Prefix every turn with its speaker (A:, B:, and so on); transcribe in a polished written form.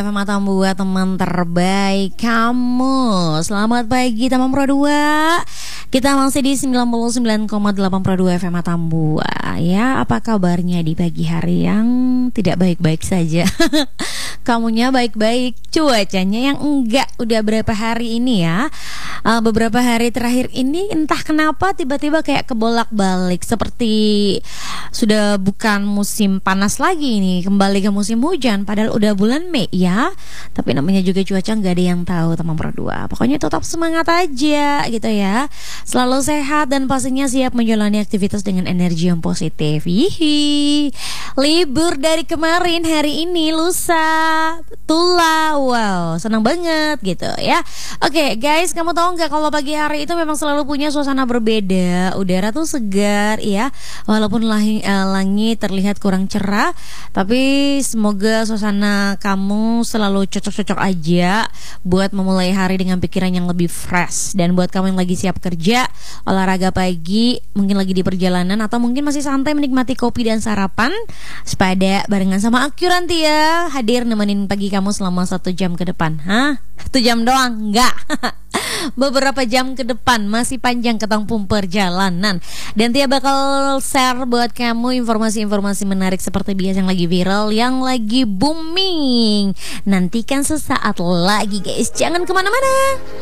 A: Mata buat teman terbaik kamu. Selamat pagi teman Pro 2. Kita masih di 99,8 Pro 2 FM Atambua. Ya, apa kabarnya di pagi hari yang tidak baik-baik saja? Kamunya baik-baik, cuacanya yang enggak. Udah berapa hari ini ya? Beberapa hari terakhir ini entah kenapa tiba-tiba kayak kebolak-balik, seperti sudah bukan musim panas lagi nih, kembali ke musim hujan. Padahal udah bulan Mei ya. Tapi namanya juga cuaca nggak ada yang tahu teman Pro 2. Pokoknya tetap semangat aja gitu ya. Selalu sehat dan pastinya siap menjalani aktivitas dengan energi yang positif. Hihi. Libur dari kemarin, hari ini lusa, tula. Wow, senang banget gitu ya. Oke guys, kamu tahu nggak kalau pagi hari itu memang selalu punya suasana berbeda. Udara tuh segar ya. Walaupun langit terlihat kurang cerah, tapi semoga suasana kamu selalu cocok-cocok aja buat memulai hari dengan pikiran yang lebih fresh. Dan buat kamu yang lagi siap kerja, olahraga pagi, mungkin lagi di perjalanan, atau mungkin masih santai menikmati kopi dan sarapan, sepada barengan sama aku nanti ya, hadir nemenin pagi kamu selama 1 jam ke depan. Hah? 1 jam doang? Enggak. Beberapa jam ke depan, masih panjang ketemu perjalanan. Dan Tia bakal share buat kamu informasi-informasi menarik seperti biasa yang lagi viral, yang lagi booming. Nantikan sesaat lagi guys, jangan kemana-mana.